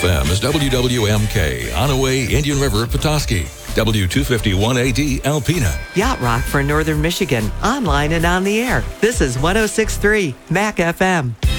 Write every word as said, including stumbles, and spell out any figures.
F M is W W M K, Onaway, Indian River, Petoskey. W two fifty-one A D, Alpena. Yacht Rock for Northern Michigan, online and on the air. This is one oh six point three M A C F M.